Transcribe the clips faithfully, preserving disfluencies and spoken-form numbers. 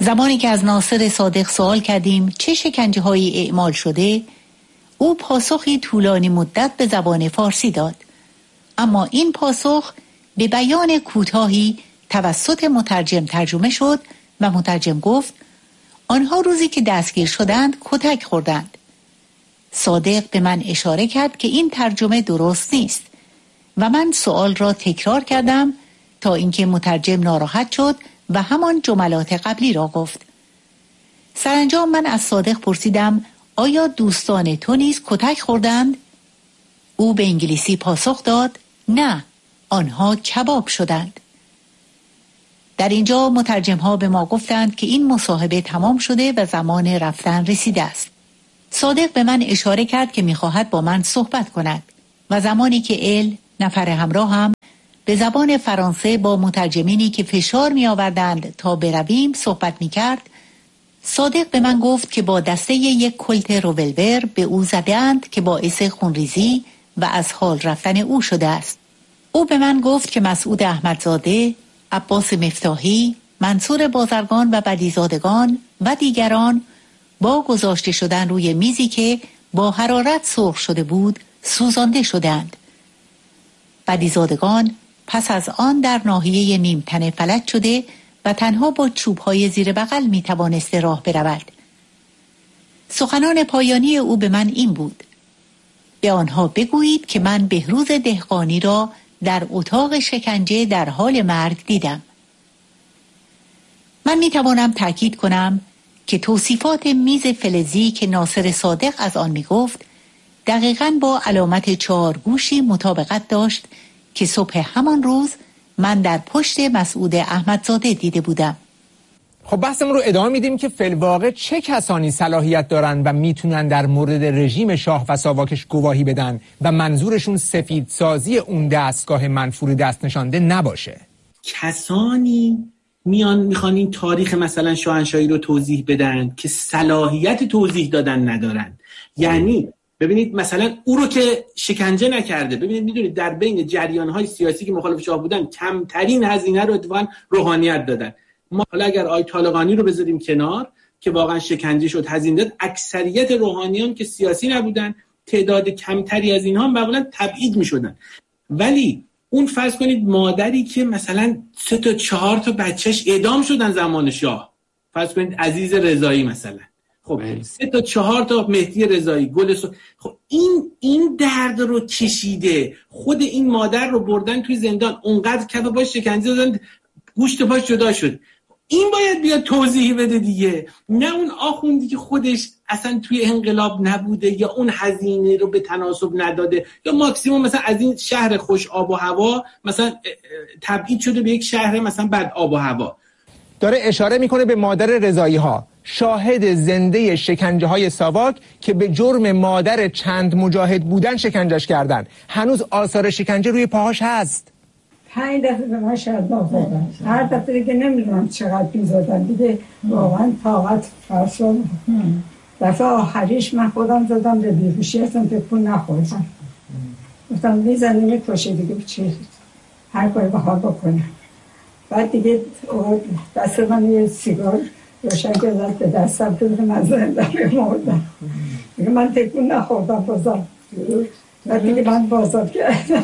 زمانی که از ناصر صادق سوال کردیم چه شکنجه هایی اعمال شده، او پاسخی طولانی مدت به زبان فارسی داد، اما این پاسخ به بیان کوتاهی توسط مترجم ترجمه شد و مترجم گفت آنها روزی که دستگیر شدند کتک خوردند. صادق به من اشاره کرد که این ترجمه درست نیست و من سوال را تکرار کردم تا اینکه مترجم ناراحت شد و همان جملات قبلی را گفت. سرانجام من از صادق پرسیدم آیا دوستان تو نیز کتک خوردند؟ او به انگلیسی پاسخ داد نه، آنها کباب شدند. در اینجا مترجم ها به ما گفتند که این مصاحبه تمام شده و زمان رفتن رسیده است. صادق به من اشاره کرد که می‌خواهد با من صحبت کند و زمانی که ال نفر همراه هم به زبان فرانسه با مترجمینی که فشار می آوردند تا برویم صحبت می کرد، صادق به من گفت که با دسته یک کلت رولور به او زدند که باعث خونریزی و از حال رفتن او شده است. او به من گفت که مسعود احمدزاده، عباس مفتاحی، منصور بازرگان و بدیزادگان و دیگران با گذاشته شدن روی میزی که با حرارت سرخ شده بود سوزانده شدند. بدیزادگان پس از آن در ناحیه نیمتنه فلج شده و تنها با چوب‌های زیر بغل می توانست راه برود. سخنان پایانی او به من این بود: به آنها بگویید که من بهروز دهقانی را در اتاق شکنجه در حال مرگ دیدم. من می توانم تأکید کنم که توصیفات میز فلزی که ناصر صادق از آن می گفت دقیقاً با علامت چهار گوشی مطابقت داشت که صبح همان روز من در پشت مسعود احمدزاده دیده بودم. خب بحثمون رو ادامه میدیم که فی‌الواقع چه کسانی صلاحیت دارن و میتونن در مورد رژیم شاه و ساواکش گواهی بدن و منظورشون سفیدسازی اون دستگاه منفور دست نشانده نباشه. کسانی میان میخوان این تاریخ مثلا شاهنشاهی رو توضیح بدن که صلاحیت توضیح دادن ندارن. یعنی ببینید مثلا او رو که شکنجه نکرده، ببینید میدونید در بین جریان‌های سیاسی که مخالف شاه بودن کمترین هزینه رو اتفاقا روحانیت دادن. ما حالا اگر آیت طالقانی رو بذاریم کنار که واقعا شکنجه شد هزینه داد، اکثریت روحانیان که سیاسی نبودن تعداد کمتری از اینها معمولا تبعید میشدن. ولی اون فرض کنید مادری که مثلا سه تا چهار تا بچهش اعدام شدن زمان شاه، فرض کنید عزیز رضایی مثلا، خب سه تا چهار تا مهدی رضایی، گل سو... خب این این درد رو کشیده، خود این مادر رو بردن توی زندان، اونقدر کف پاش شکنجه دادن گوشت پاش جدا شد. این باید بیاد توضیح بده دیگه، نه اون آخوندی که خودش اصلا توی انقلاب نبوده یا اون هزینه رو به تناسب نداده یا ماکسیموم مثلا از این شهر خوش آب و هوا مثلا تبعید شده به یک شهر مثلا بد آب و هوا. داره اشاره میکنه به مادر رضایی ها، شاهد زنده شکنجه های ساواک که به جرم مادر چند مجاهد بودن شکنجهش کردن. هنوز آثار شکنجه روی پاهاش هست. پنج دفعه به من شدناف دادن، هر دفعه دیگه نمیدونم چقدر میزادن دیگه، واقعا طاقت فرسان. دفعه آخریش من خودم زدم به بیهوشی، اصلا تکون نخوردم، گفتم میزنی میکشه دیگه بچه هر کاری بخواد بکنه. بعد دیگه دست من یه سیگار روشن کردن به دستم که من زنده بمردم دیگه، من تکون نخوردم بازم. بعد دیگه من بازم کردم.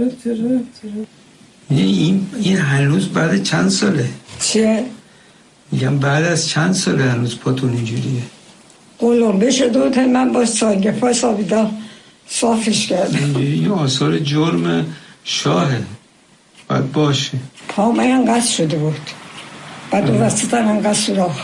این این هنوز بعد چند ساله؟ چه؟ میگم بعد از چند ساله هنوز پاتون اینجوریه؟ قلمبه شده تا من با سانگه پا سابیدم صافش کردم. اینجوری آثار جرم شاهه، باید باشه. پا من انقدر شده بود، بعد اون وسطن انقدر سراخ.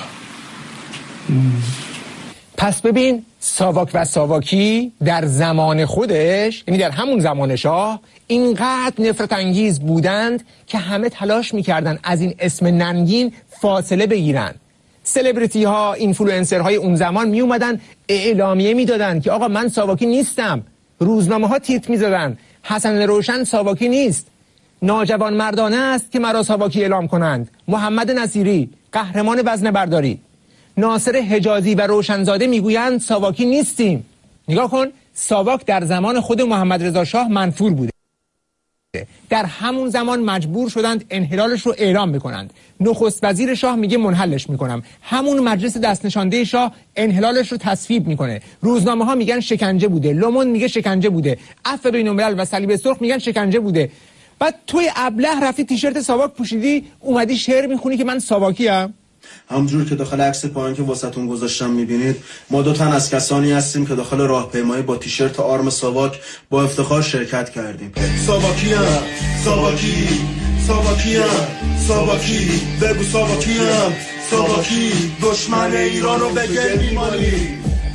پس ببین ساواک و ساواکی در زمان خودش، یعنی در همون زمان شاه، اینقدر نفرت انگیز بودند که همه تلاش میکردن از این اسم ننگین فاصله بگیرن. سلبریتی ها، اینفلوئنسر های اون زمان می اومدن اعلامیه میدادن که آقا من ساواکی نیستم. روزنامه ها تیتر میزدن حسن روشن ساواکی نیست، ناجوان مردانه است که مرا ساواکی اعلام کنند. محمد نصیری قهرمان وزنه برداری، ناصر حجازی و روشنزاده میگویند ساواکی نیستیم. نگاه کن، ساواک در زمان خود محمد رضا شاه منفور بوده. در همون زمان مجبور شدند انحلالش رو اعلام بکنند. نخست وزیر شاه میگه منحلش میکنم، همون مجلس دست نشانده شاه انحلالش رو تصویب میکنه. روزنامه ها میگن شکنجه بوده، لوموند میگه شکنجه بوده، عفو بین‌الملل و صلیب سرخ میگن شکنجه بوده. بعد توی ابله رفتی تیشرت ساواک پوشیدی اومدی شعر میخونی که من ساواکی ام. همونجور که داخل عکس پایین که واسهتون گذاشتم میبینید، ما دو تن از کسانی هستیم که داخل راهپیمایی با تیشرت آرم ساواک با افتخار شرکت کردیم. ساواکی ام، ساواکی، ساواکی ام، ساواکی، بگو ساواکی ام، ساواکی، دشمن ایران رو بگه بیمانی،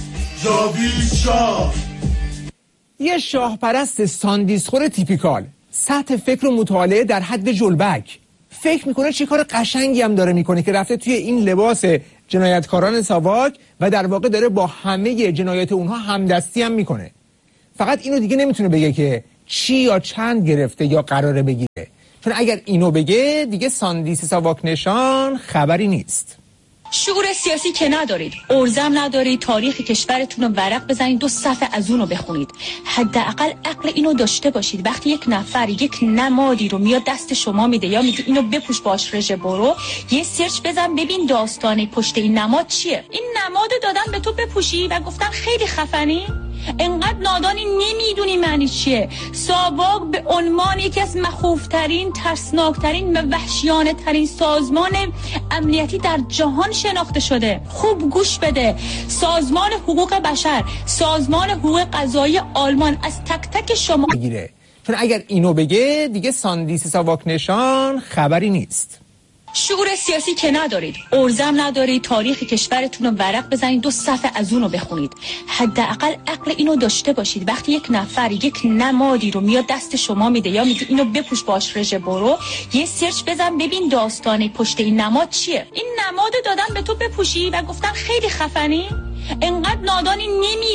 جاوید شاه. یه شاه پرست ساندیسخور تیپیکال، سطح فکر و مطالعه در حد جلبک، فکر میکنه چی کار قشنگی هم داره میکنه که رفته توی این لباس جنایتکاران ساواک و در واقع داره با همه جنایت اونها همدستی هم میکنه. فقط اینو دیگه نمیتونه بگه که چی یا چند گرفته یا قراره بگیره، چون اگر اینو بگه دیگه ساندیس ساواک نشان خبری نیست. شعور سیاسی که ندارید، ارزم ندارید، تاریخ کشورتون رو ورق بزنید، دو صفحه از اون رو بخونید. حداقل عقل اینو داشته باشید وقتی یک نفر یک نمادی رو میاد دست شما میده یا میگه اینو بپوش باش رژه برو، یه سرچ بزن ببین داستان پشت این نماد چیه. این نماد دادن به تو بپوشی و گفتن خیلی خفنی. انقدر نادانی نمیدونی معنی چیه. ساواک به عنوان یکی از مخوفترین، ترسناکترین و وحشیانه ترین سازمان امنیتی در جهان شناخته شده. خوب گوش بده، سازمان حقوق بشر، سازمان حقوق قضایی آلمان از تک تک شما بگیره، چون اگر اینو بگه دیگه ساندیس ساواک نشان خبری نیست. شعور سیاسی که ندارید، ارزم ندارید، تاریخ کشورتون رو ورق بزنید، دو صفحه از اون رو بخونید. حداقل عقل اینو داشته باشید وقتی یک نفر یک نمادی رو میاد دست شما میده یا میگه اینو بپوش باش رژه برو، یه سرچ بزن ببین داستان پشت این نماد چیه. این نماد دادن به تو بپوشی و گفتن خیلی خفنی. انقدر نادانی نمی